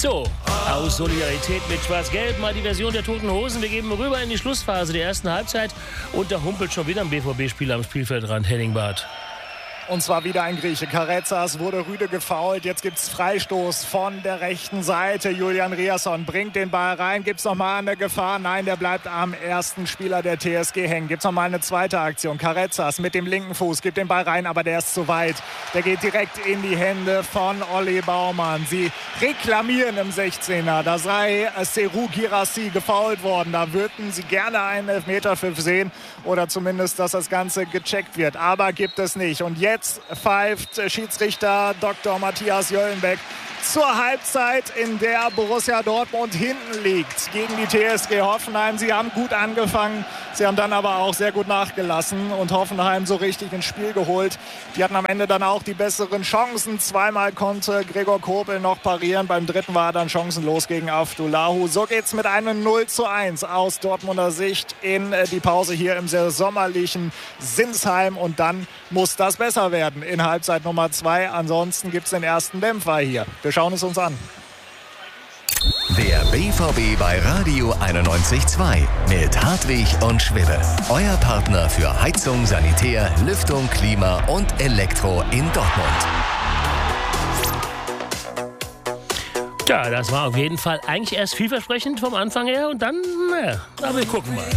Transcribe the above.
So, aus Solidarität mit Schwarz-Gelb mal die Version der Toten Hosen. Wir geben rüber in die Schlussphase der ersten Halbzeit und da humpelt schon wieder ein BVB-Spieler am Spielfeldrand, Henning Barth. Und zwar wieder ein Grieche. Carezas wurde rüde gefoult. Jetzt gibt es Freistoß von der rechten Seite. Julian Riasson bringt den Ball rein. Gibt es nochmal eine Gefahr? Nein, der bleibt am ersten Spieler der TSG hängen. Gibt es nochmal eine zweite Aktion. Carezas mit dem linken Fuß gibt den Ball rein, aber der ist zu weit. Der geht direkt in die Hände von Olli Baumann. Sie reklamieren im 16er. Da sei Serhou Guirassy gefoult worden. Da würden sie gerne einen Elfmeterpfiff sehen oder zumindest, dass das Ganze gecheckt wird. Aber gibt es nicht. Und jetzt pfeift Schiedsrichter Dr. Matthias Jöllenbeck zur Halbzeit, in der Borussia Dortmund hinten liegt gegen die TSG Hoffenheim. Sie haben gut angefangen, sie haben dann aber auch sehr gut nachgelassen und Hoffenheim so richtig ins Spiel geholt. Die hatten am Ende dann auch die besseren Chancen. Zweimal konnte Gregor Kobel noch parieren, beim dritten war er dann chancenlos gegen Aftulahu. So geht's mit einem 0:1 aus Dortmunder Sicht in die Pause hier im sehr sommerlichen Sinsheim und dann muss das besser werden in Halbzeit Nummer 2. Ansonsten gibt's den ersten Dämpfer hier. Wir schauen es uns an. Der BVB bei Radio 91.2 mit Hartwig und Schwibbe. Euer Partner für Heizung, Sanitär, Lüftung, Klima und Elektro in Dortmund. Ja, das war auf jeden Fall eigentlich erst vielversprechend vom Anfang her und dann, naja, aber wir gucken mal.